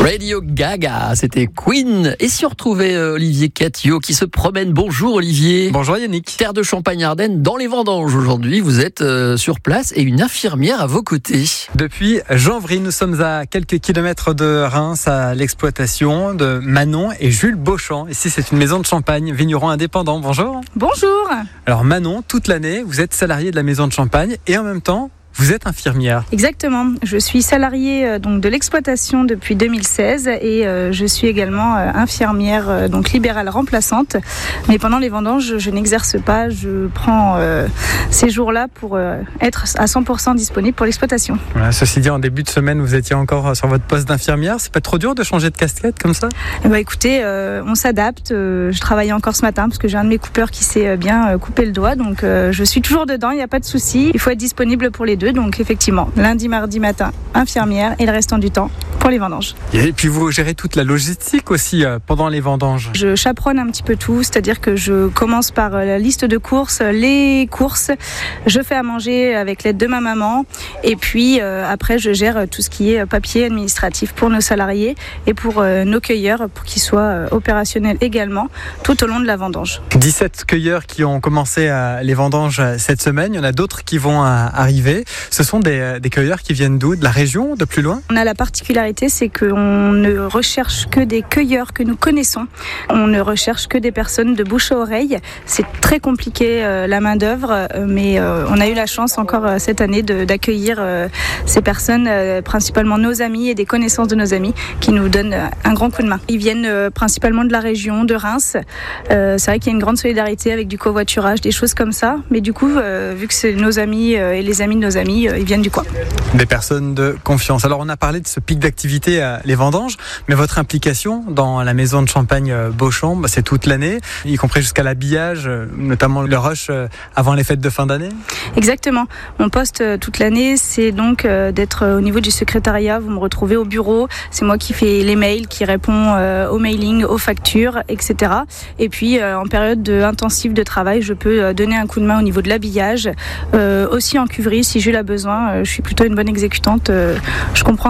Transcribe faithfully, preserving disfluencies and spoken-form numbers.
Radio Gaga, c'était Queen. Et si on retrouvait Olivier Catio qui se promène. Bonjour Olivier. Bonjour Yannick. Terre de Champagne-Ardenne, dans les vendanges aujourd'hui. Vous êtes euh, sur place et une infirmière à vos côtés. Depuis janvier, nous sommes à quelques kilomètres de Reims, à l'exploitation de Manon et Jules Beauchamp. Ici, c'est une maison de champagne, vigneron indépendant. Bonjour. Bonjour. Alors Manon, toute l'année, vous êtes salariée de la maison de champagne et en même temps, vous êtes infirmière. Exactement. Je suis salariée euh, donc de l'exploitation depuis deux mille seize et euh, je suis également euh, infirmière euh, donc libérale remplaçante. Mais pendant les vendanges, je n'exerce pas. Je prends euh, ces jours-là pour euh, être à cent pour cent disponible pour l'exploitation. Voilà, ceci dit, en début de semaine, vous étiez encore sur votre poste d'infirmière. C'est pas trop dur de changer de casquette comme ça ? Eh ben, écoutez, euh, on s'adapte. Euh, je travaillais encore ce matin parce que j'ai un de mes coupeurs qui s'est bien euh, coupé le doigt. Donc euh, je suis toujours dedans. Il n'y a pas de souci. Il faut être disponible pour les deux. Donc effectivement, lundi, mardi matin, infirmière et le restant du temps pour les vendanges. Et puis vous gérez toute la logistique aussi euh, pendant les vendanges. Je chaperonne un petit peu tout, c'est-à-dire que je commence par la liste de courses, les courses, je fais à manger avec l'aide de ma maman et puis euh, après je gère tout ce qui est papier administratif pour nos salariés et pour euh, nos cueilleurs pour qu'ils soient euh, opérationnels également tout au long de la vendange. dix-sept cueilleurs qui ont commencé euh, les vendanges euh, cette semaine, il y en a d'autres qui vont euh, arriver. Ce sont des, des cueilleurs qui viennent d'où ? De la région, de plus loin ? On a la particularité, c'est qu'on ne recherche que des cueilleurs que nous connaissons. On ne recherche que des personnes de bouche à oreille. C'est très compliqué euh, la main d'œuvre, euh, mais euh, on a eu la chance encore euh, cette année de, d'accueillir euh, ces personnes, euh, principalement nos amis et des connaissances de nos amis, qui nous donnent euh, un grand coup de main. Ils viennent euh, principalement de la région, de Reims. Euh, c'est vrai qu'il y a une grande solidarité avec du covoiturage, des choses comme ça. Mais du coup, euh, vu que c'est nos amis euh, et les amis de nos amis, euh, ils viennent du coin. Des personnes de confiance. Alors on a parlé de ce pic d'activité à les vendanges, mais votre implication dans la maison de champagne Beauchamp, bah, c'est toute l'année, y compris jusqu'à l'habillage, notamment le rush avant les fêtes de fin d'année. Exactement. Mon poste toute l'année, c'est donc euh, d'être au niveau du secrétariat. Vous me retrouvez au bureau. C'est moi qui fais les mails, qui répond euh, aux mailings, aux factures, et cetera. Et puis euh, en période de, intensive de travail, je peux euh, donner un coup de main au niveau de l'habillage, euh, aussi en cuverie si j'ai la besoin. Euh, je suis plutôt une bonne exécutante. Euh, je comprends